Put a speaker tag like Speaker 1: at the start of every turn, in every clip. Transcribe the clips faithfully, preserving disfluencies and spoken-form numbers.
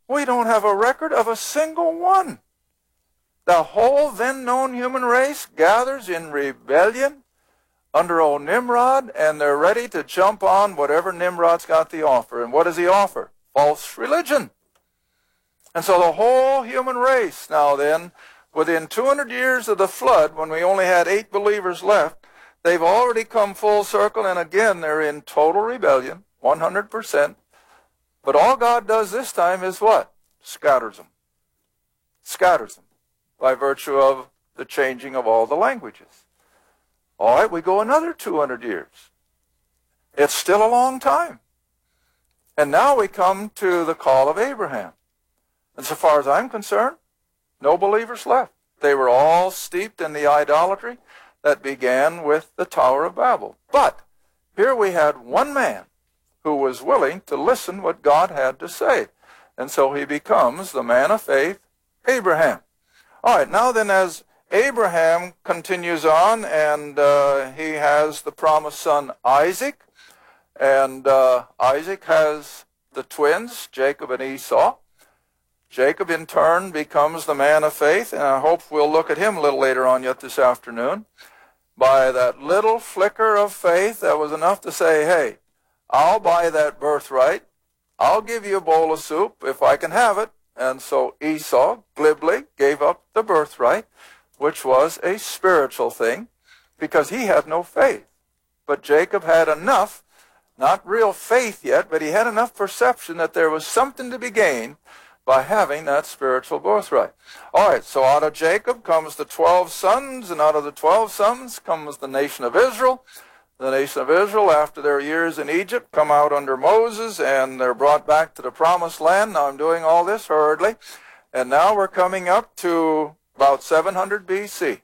Speaker 1: We don't have a record of a single one. The whole then known human race gathers in rebellion under old Nimrod, and they're ready to jump on whatever Nimrod's got to offer. And what does he offer? False religion. And so the whole human race now then, within two hundred years of the flood, when we only had eight believers left, they've already come full circle, and again they're in total rebellion, one hundred percent. But all God does this time is what? Scatters them. Scatters them by virtue of the changing of all the languages. All right, we go another two hundred years. It's still a long time. And now we come to the call of Abraham. And so far as I'm concerned, no believers left. They were all steeped in the idolatry that began with the Tower of Babel. But here we had one man who was willing to listen what God had to say. And so he becomes the man of faith, Abraham. All right, now then, as Abraham continues on, and uh, he has the promised son Isaac, and uh, Isaac has the twins, Jacob and Esau. Jacob, in turn, becomes the man of faith, and I hope we'll look at him a little later on yet this afternoon. By that little flicker of faith, that was enough to say, hey, I'll buy that birthright. I'll give you a bowl of soup if I can have it. And so Esau glibly gave up the birthright, which was a spiritual thing, because he had no faith. But Jacob had enough, not real faith yet, but he had enough perception that there was something to be gained by having that spiritual birthright. All right, so out of Jacob comes the twelve sons, and out of the twelve sons comes the nation of Israel. The nation of Israel, after their years in Egypt, come out under Moses, and they're brought back to the promised land. Now I'm doing all this hurriedly. And now we're coming up to about seven hundred B C,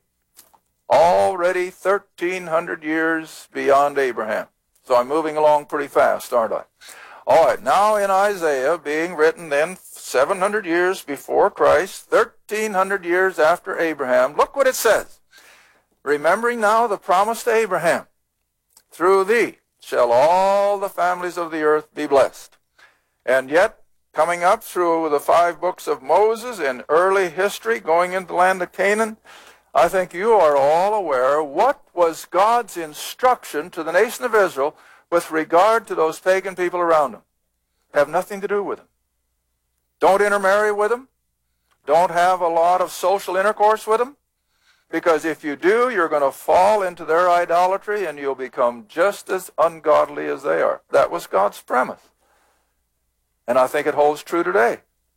Speaker 1: already thirteen hundred years beyond Abraham. So I'm moving along pretty fast, aren't I? All right, now in Isaiah, being written then seven hundred years before Christ, thirteen hundred years after Abraham, look what it says. Remembering now the promise to Abraham, through thee shall all the families of the earth be blessed. And yet, coming up through the five books of Moses in early history, going into the land of Canaan, I think you are all aware what was God's instruction to the nation of Israel with regard to those pagan people around them. Have nothing to do with them. Don't intermarry with them. Don't have a lot of social intercourse with them. Because if you do, you're going to fall into their idolatry and you'll become just as ungodly as they are. That was God's premise. And I think it holds true today.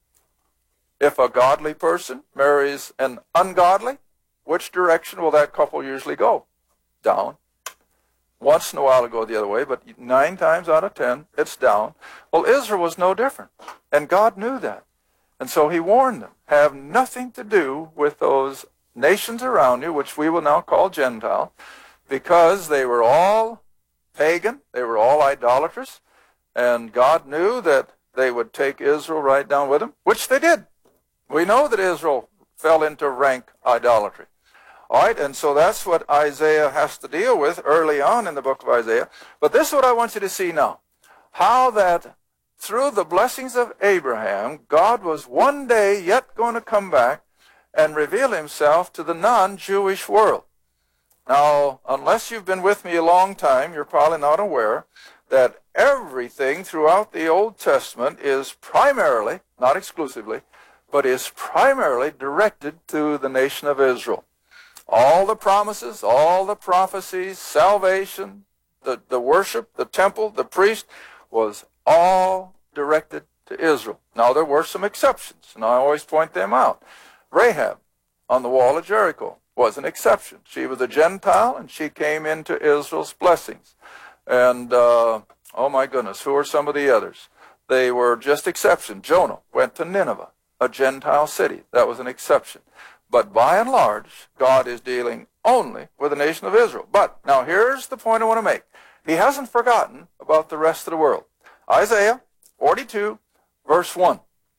Speaker 1: If a godly person marries an ungodly, which direction will that couple usually go? Down. Once in a while it'll go the other way, but nine times out of ten, it's down. Well, Israel was no different. And God knew that. And so he warned them, have nothing to do with those nations around you, which we will now call Gentile, because they were all pagan, they were all idolatrous, and God knew that they would take Israel right down with them, which they did. We know that Israel fell into rank idolatry. All right, and so that's what Isaiah has to deal with early on in the book of Isaiah. But this is what I want you to see now. How that through the blessings of Abraham, God was one day yet going to come back and reveal himself to the non-Jewish world. Now, unless you've been with me a long time, you're probably not aware that everything throughout the Old Testament is primarily, not exclusively, but is primarily directed to the nation of Israel. All the promises, all the prophecies, salvation, the, the worship, the temple, the priest, was all directed to Israel. Now, there were some exceptions, and I always point them out. Rahab on the wall of Jericho was an exception. She was a Gentile, and she came into Israel's blessings. And, uh, oh my goodness, who are some of the others? They were just exceptions. Jonah went to Nineveh, a Gentile city. That was an exception. But by and large, God is dealing only with the nation of Israel. But now here's the point I want to make. He hasn't forgotten about the rest of the world. Isaiah forty-two, verse one.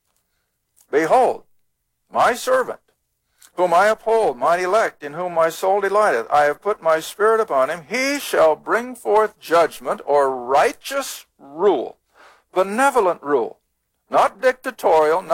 Speaker 1: Behold, my servant, whom I uphold, mine elect, in whom my soul delighteth. I have put my spirit upon him. He shall bring forth judgment, or righteous rule, benevolent rule, not dictatorial,